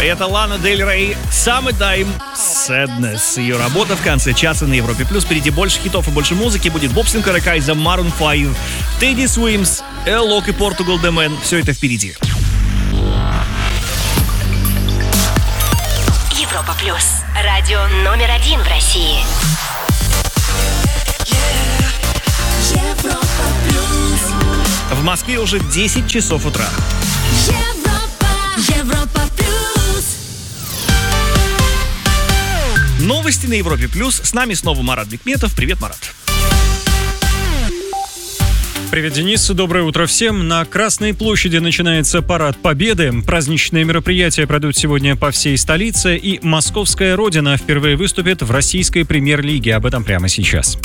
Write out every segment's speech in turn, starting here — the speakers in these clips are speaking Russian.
Это Лана Дель Рей, Summertime Sadness. Ее работа в конце часа на Европе+. Впереди больше хитов и больше музыки. Будет Боб Синклер и Кайза, Maroon 5, Teddy Swims, Элок и Portugal The Man. Все это впереди. Европа+. Радио номер 1 в России. В Москве уже 10 часов утра. Европа плюс. Новости на Европе+. С нами снова Марат Бекметов. Привет, Марат. Привет, Денис. Доброе утро всем. На Красной площади начинается парад Победы. Праздничные мероприятия пройдут сегодня по всей столице. И московская Родина впервые выступит в российской премьер-лиге. Об этом прямо сейчас.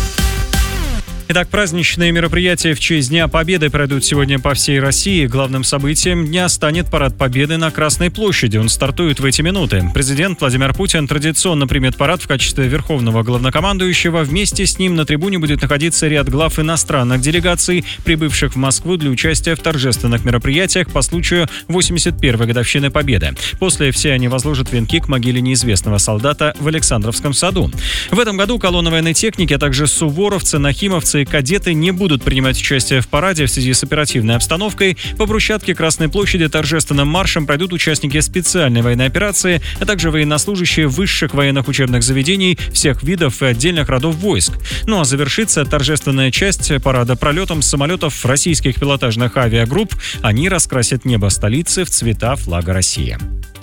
Итак, праздничные мероприятия в честь Дня Победы пройдут сегодня по всей России. Главным событием дня станет парад Победы на Красной площади. Он стартует в эти минуты. Президент Владимир Путин традиционно примет парад в качестве верховного главнокомандующего. Вместе с ним на трибуне будет находиться ряд глав иностранных делегаций, прибывших в Москву для участия в торжественных мероприятиях по случаю 81-й годовщины Победы. После все они возложат венки к могиле неизвестного солдата в Александровском саду. В этом году колонна военной техники, а также суворовцы, нахимовцы и кадеты не будут принимать участие в параде в связи с оперативной обстановкой. По брусчатке Красной площади торжественным маршем пройдут участники специальной военной операции, а также военнослужащие высших военных учебных заведений всех видов и отдельных родов войск. Ну а завершится торжественная часть парада пролетом самолетов российских пилотажных авиагрупп. Они раскрасят небо столицы в цвета флага России.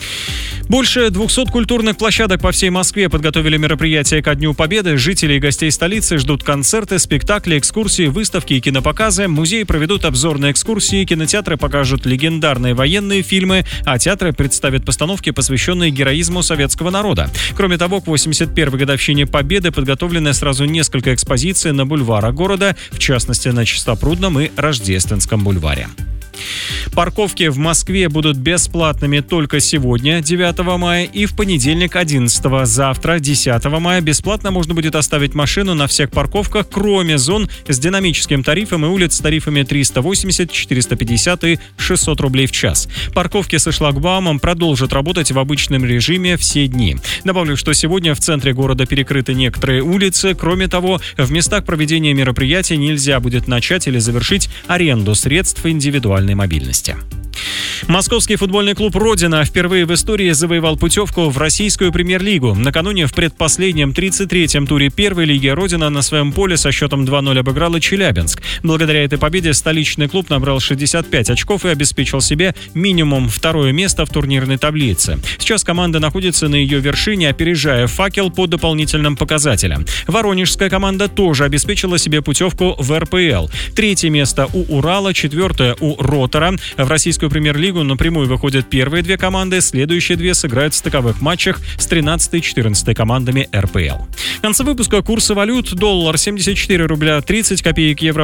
Больше 200 культурных площадок по всей Москве подготовили мероприятия ко Дню Победы. Жители и гостей столицы ждут концерты, спектакли, экскурсии, выставки и кинопоказы. Музеи проведут обзорные экскурсии, кинотеатры покажут легендарные военные фильмы, а театры представят постановки, посвященные героизму советского народа. Кроме того, к 81-й годовщине Победы подготовлены сразу несколько экспозиций на бульварах города, в частности на Чистопрудном и Рождественском бульваре. Парковки в Москве будут бесплатными только сегодня, 9 мая, и в понедельник, 11-го. Завтра, 10 мая, бесплатно можно будет оставить машину на всех парковках, кроме зон с динамическим тарифом и улиц с тарифами 380, 450 и 600 рублей в час. Парковки со шлагбаумом продолжат работать в обычном режиме все дни. Добавлю, что сегодня в центре города перекрыты некоторые улицы. Кроме того, в местах проведения мероприятий нельзя будет начать или завершить аренду средств индивидуальной мобильности. Московский футбольный клуб «Родина» впервые в истории завоевал путевку в российскую премьер-лигу. Накануне в предпоследнем 33-м туре первой лиги «Родина» на своем поле со счетом 2-0 обыграла Челябинск. Благодаря этой победе столичный клуб набрал 65 очков и обеспечил себе минимум второе место в турнирной таблице. Сейчас команда находится на ее вершине, опережая «Факел» по дополнительным показателям. Воронежская команда тоже обеспечила себе путевку в РПЛ. Третье место у «Урала», четвертое у «Ротора». В российскую премьер-лигу напрямую выходят первые две команды, следующие две сыграют в стыковых матчах с 13-й и 14-й командами РПЛ. В конце выпуска курсы валют: доллар 74 рубля 30 копеек, евро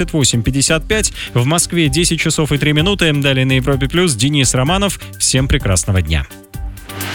88,55. В Москве 10 часов и 3 минуты. Далее на Европе+. Денис Романов. Всем прекрасного дня.